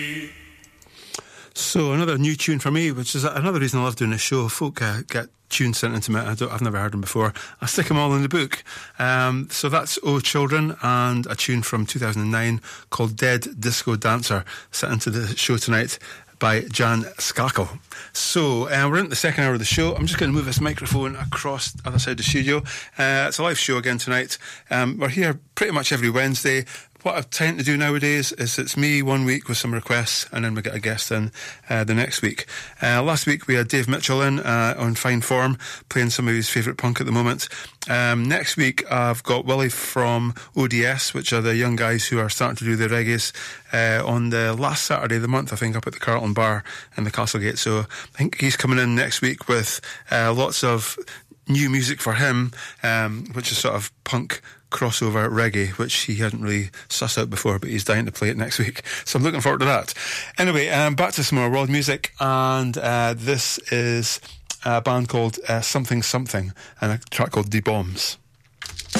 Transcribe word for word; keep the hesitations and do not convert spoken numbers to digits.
So another new tune for me, which is another reason I love doing this show. Folk uh, get tunes sent into me. I don't, I've never heard them before. I stick them all in the book. Um, so that's Oh Children, and a tune from two thousand nine called Dead Disco Dancer, sent into the show tonight by Jan Skakel. So uh, we're in the second hour of the show. I'm just going to move this microphone across the other side of the studio. Uh, it's a live show again tonight. Um, we're here pretty much every Wednesday. What I tend to do nowadays is it's me one week with some requests, and then we get a guest in uh, the next week. Uh, last week we had Dave Mitchell in uh, on fine form, playing some of his favourite punk at the moment. Um, next week I've got Willie from O D S, which are the young guys who are starting to do the reggaes uh, on the last Saturday of the month, I think, up at the Carlton Bar in the Castlegate. So I think he's coming in next week with uh, lots of new music for him, um, which is sort of punk crossover reggae, which he hadn't really sussed out before, but he's dying to play it next week, so I'm looking forward to that. Anyway, um, back to some more world music, and uh, this is a band called uh, Something Something, and a track called The Bombs.